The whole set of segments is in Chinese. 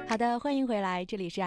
好的，欢迎回来，这里是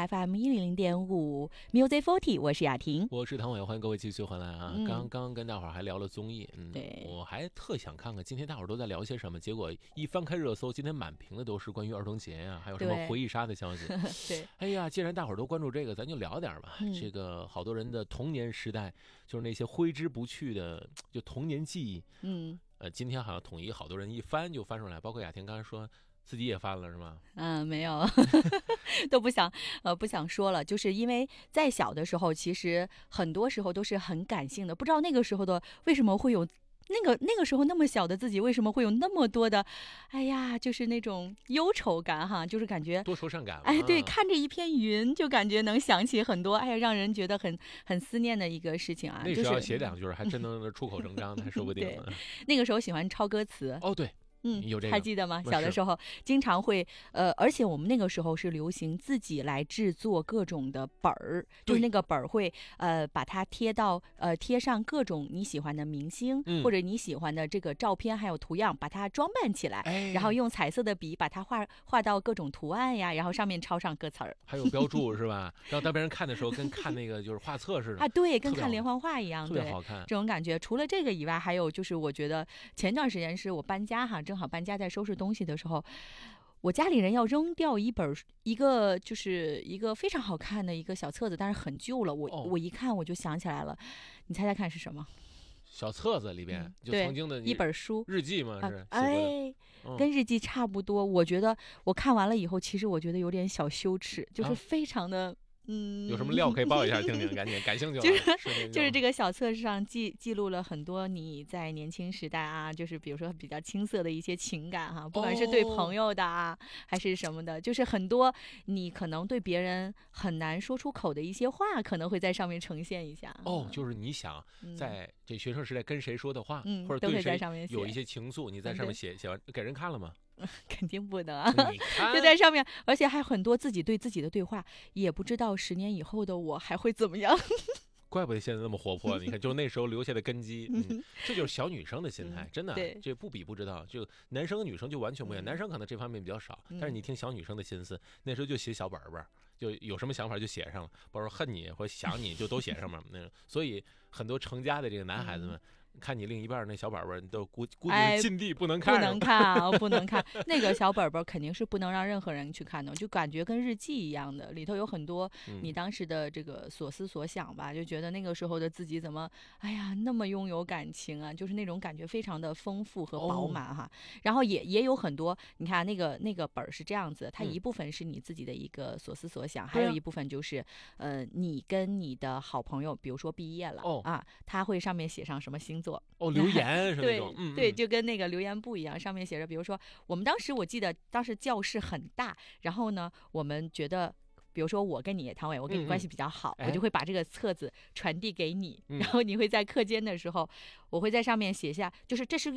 FM100.5 Music 40，我是雅婷， 我是唐伟，欢迎各位继续回来啊！刚刚跟大伙儿还聊了综艺， 对， 我还特想看看今天大伙儿都在聊些什么，结果一翻开热搜，今天满屏的都是关于儿童节呀，还有什么回忆杀的消息。 对， 哎呀，既然大伙儿都关注这个，咱就聊点吧。这个好多人的童年时代，就是那些挥之不去的，就童年记忆。今天好像统一好多人一翻就翻出来，包括雅婷刚才说。自己也翻了是吗？ 没有，都不想说了，就是因为在小的时候，其实很多时候都是很感性的，不知道那个时候的为什么会有那个时候那么小的自己，为什么会有那么多的，哎呀，就是那种忧愁感哈，就是感觉多愁善感。 哎，对，看着一片云，就感觉能想起很多，哎呀，让人觉得很思念的一个事情啊。 那时候要写两句，还真能出口成章，还说不定。 对，那个时候喜欢抄歌词。 哦，对。有这个还记得吗？小的时候经常会而且我们那个时候是流行自己来制作各种的本儿，就是那个本儿会把它贴上各种你喜欢的明星、或者你喜欢的这个照片还有图样，把它装扮起来，然后用彩色的笔把它画到各种图案呀，然后上面抄上歌词儿， 还有标注是吧？然后当别人看的时候，跟看那个就是画册似的啊，对，跟看连环画一样， 特别好看。 这种感觉。除了这个以外，还有就是我觉得前段时间是我搬家哈。正好搬家在收拾东西的时候，我家里人要扔掉一个就是一个非常好看的一个小册子，但是很旧了。我一看我就想起来了，你猜猜看是什么？ 小册子里边就曾经的一本书， 日记吗？是跟日记差不多。我觉得我看完了以后，其实我觉得有点小羞耻，就是非常的。 有什么料可以报一下听听？赶紧感兴趣了。就是这个小册上记录了很多你在年轻时代啊，就是比如说比较青涩的一些情感哈，不管是对朋友的啊，还是什么的，就是很多你可能对别人很难说出口的一些话，可能会在上面呈现一下。 就是你想在这学生时代跟谁说的话，或者对谁有一些情愫，你在上面写完给人看了吗？ 肯定不能啊！就在上面，而且还很多自己对自己的对话，也不知道10年以后的我还会怎么样。 怪不得现在那么活泼，你看，就那时候留下的根基，这就是小女生的心态，真的，这不比不知道。就男生和女生就完全不一样，男生可能这方面比较少，但是你听小女生的心思，那时候就写小本本，就有什么想法就写上了，包括恨你或者想你就都写上面。所以很多成家的这个男孩子们。看你另一半那小本本都估计禁地不能看， 不能看啊，不能看。那个小本本肯定是不能让任何人去看的，就感觉跟日记一样的，里头有很多你当时的这个所思所想吧，就觉得那个时候的自己怎么，哎呀，那么拥有感情啊，就是那种感觉非常的丰富和饱满哈。然后也有很多，你看那个本是这样子，它一部分是你自己的一个所思所想，还有一部分就是你跟你的好朋友，比如说毕业了他会上面写上什么星座留言是那种对，就跟那个留言簿一样，上面写着，比如说我记得当时教室很大，然后呢，我们觉得。比如说我跟你唐伟，我跟你关系比较好，我就会把这个册子传递给你，然后你会在课间的时候，我会在上面写下，就是这是